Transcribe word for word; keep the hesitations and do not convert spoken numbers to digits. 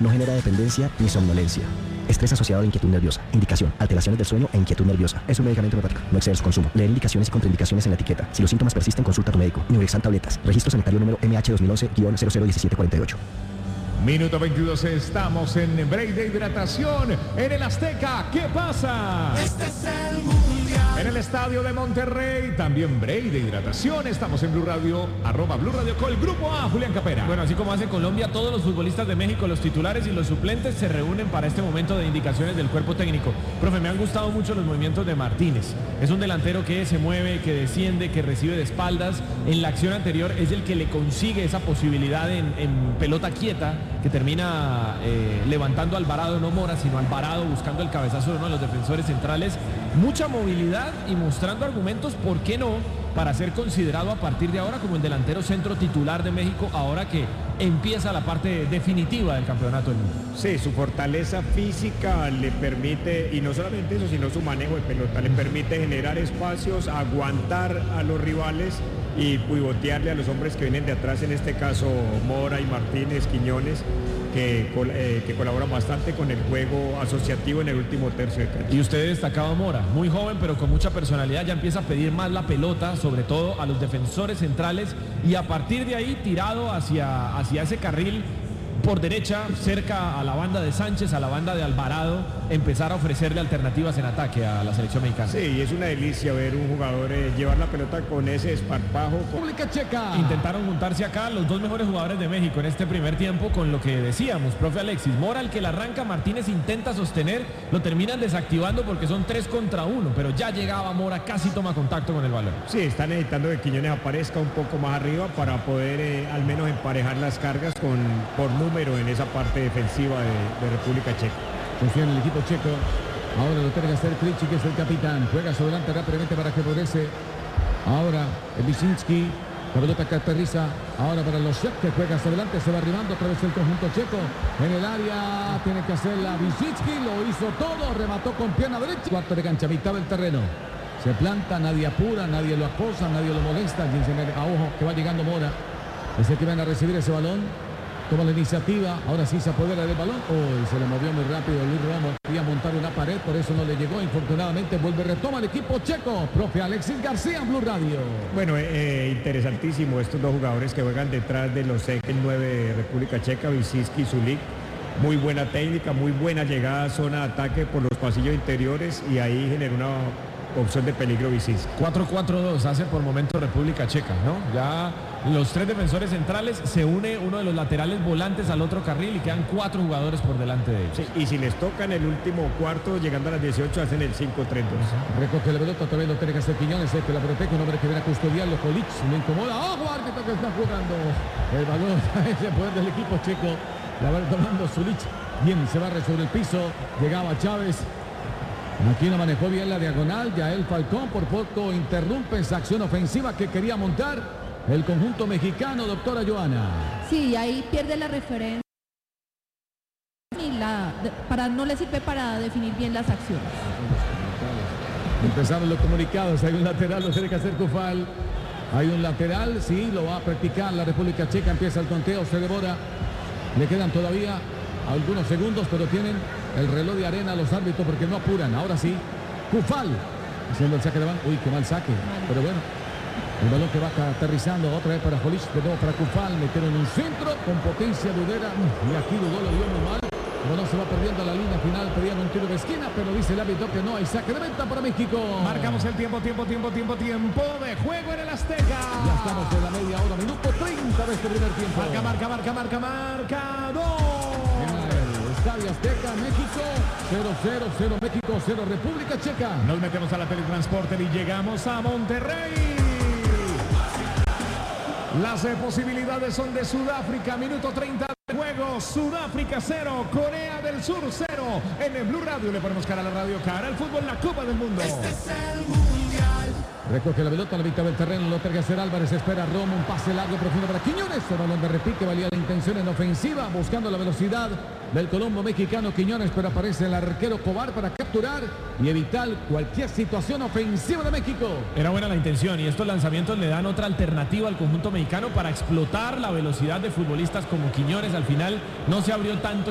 No genera dependencia ni somnolencia. Estrés asociado a la inquietud nerviosa. Indicación: alteraciones del sueño e inquietud nerviosa. Es un medicamento hepático. No exceder su consumo. Leer indicaciones y contraindicaciones en la etiqueta. Si los síntomas persisten, consulta a tu médico. Nurexan tabletas. Registro sanitario número M H dos mil once guion cero cero diecisiete cuarenta y ocho. Minuto veintidós, estamos en break de hidratación en el Azteca. ¿Qué pasa? Este es el Mundial. En el estadio de Monterrey, también break de hidratación. Estamos en Blue Radio, arroba Blue Radio Col, Grupo A, Julián Capera. Bueno, así como hace Colombia, todos los futbolistas de México, los titulares y los suplentes se reúnen para este momento de indicaciones del cuerpo técnico. Profe, me han gustado mucho los movimientos de Martínez. Es un delantero que se mueve, que desciende, que recibe de espaldas. En la acción anterior es el que le consigue esa posibilidad en, en pelota quieta, que termina eh, levantando a Alvarado, no Mora, sino Alvarado buscando el cabezazo de uno de los defensores centrales. Mucha movilidad y mostrando argumentos, ¿por qué no?, para ser considerado a partir de ahora como el delantero centro titular de México, ahora que empieza la parte definitiva del campeonato del mundo. Sí, su fortaleza física le permite, y no solamente eso, sino su manejo de pelota, le permite generar espacios, aguantar a los rivales y pivotearle a los hombres que vienen de atrás, en este caso Mora y Martínez, Quiñones, que, eh, que colaboran bastante con el juego asociativo en el último tercio de cancha. Y usted destacaba a Mora, muy joven pero con mucha personalidad, ya empieza a pedir más la pelota, sobre todo a los defensores centrales, y a partir de ahí tirado hacia, hacia ese carril por derecha, cerca a la banda de Sánchez, a la banda de Alvarado, empezar a ofrecerle alternativas en ataque a la selección mexicana. Sí, y es una delicia ver un jugador eh, llevar la pelota con ese esparpajo. República Checa. Intentaron juntarse acá los dos mejores jugadores de México en este primer tiempo, con lo que decíamos, profe Alexis. Mora, el que la arranca, Martínez intenta sostener, lo terminan desactivando porque son tres contra uno, pero ya llegaba Mora, casi toma contacto con el balón. Sí, están necesitando que Quiñones aparezca un poco más arriba para poder eh, al menos emparejar las cargas con, por número en esa parte defensiva de, de República Checa. Confía en el equipo checo. Ahora lo tiene que hacer Krejci, que es el capitán. Juega hacia adelante rápidamente para que progrese. Ahora Wyszynski. La pelota que aterriza. Ahora para los Czech, que juega hacia adelante. Se va arribando otra vez el conjunto checo. En el área tiene que hacer la Wyszynski. Lo hizo todo. Remató con pierna derecha. Cuarto de cancha, mitad del terreno. Se planta, nadie apura, nadie lo acosa, nadie lo molesta. Quien se me... a ojo que va llegando Mora. Es el que van a recibir ese balón. Toma la iniciativa, ahora sí se apodera del balón. Uy, se le movió muy rápido Luis Romo. Quería montar una pared, por eso no le llegó. Infortunadamente vuelve, retoma el equipo checo. Profe Alexis García, Blue Radio. Bueno, eh, interesantísimo estos dos jugadores que juegan detrás de los el nueve de República Checa, Wyszynski y Sulik. Muy buena técnica, muy buena llegada a zona de ataque por los pasillos interiores, y ahí genera una opción de peligro Wyszynski. cuatro cuatro dos hace por momento República Checa, ¿no? Ya los tres defensores centrales, se une uno de los laterales volantes al otro carril y quedan cuatro jugadores por delante de ellos. Sí, y si les toca en el último cuarto, llegando a las dieciocho, hacen el cinco tres dos. Recoge la pelota, todavía lo tiene que hacer Quiñones, es que la protege, un hombre que viene a custodiarlo. Jolic lo incomoda. ¡Ojo, árbitro que está jugando! El balón, ese poder del equipo checo. La va tomando Sulik. Bien, se barre sobre el piso. Llegaba Chávez. Aquí no manejó bien la diagonal. Yael Falcón por poco interrumpe esa acción ofensiva que quería montar el conjunto mexicano, doctora Joana. Sí, ahí pierde la referencia y la, para, no le sirve para definir bien las acciones. Empezaron los comunicados. Hay un lateral, lo tiene que hacer Cufal. Hay un lateral, sí, lo va a practicar la República Checa. Empieza el conteo, se devora. Le quedan todavía algunos segundos, pero tienen el reloj de arena los árbitros porque no apuran. Ahora sí, Cufal haciendo el saque de banda. Uy, qué mal saque, pero bueno. El balón que va aterrizando otra vez para Jolic, de nuevo para Cufal, metieron un centro con potencia Dudera, y aquí Dudó lo dio muy mal. El balón se va perdiendo a la línea final, pedían un tiro de esquina, pero dice el árbitro que no hay saque de meta para México. Marcamos el tiempo, tiempo, tiempo, tiempo, tiempo de juego en el Azteca. Ya estamos en la media hora, minuto treinta de este primer tiempo. Marca, marca, marca, marca, marcador. Estadio Azteca, México, cero cero, cero México, cero República Checa. Nos metemos a la teletransporter y llegamos a Monterrey. Las eh, posibilidades son de Sudáfrica, minuto treinta de juego, Sudáfrica cero, Corea del Sur cero. En el Blue Radio le ponemos cara a la radio, cara al fútbol, la Copa del Mundo. Este es el Mundial. Recoge la pelota a la mitad del terreno, lo tiene que hacer Álvarez, espera Romo, un pase largo profundo para Quiñones. El balón de repique, valía la intención en ofensiva, buscando la velocidad del colombo mexicano Quiñones, pero aparece el arquero Cobar para capturar y evitar cualquier situación ofensiva de México. Era buena la intención, y estos lanzamientos le dan otra alternativa al conjunto mexicano para explotar la velocidad de futbolistas como Quiñones. Al final no se abrió tanto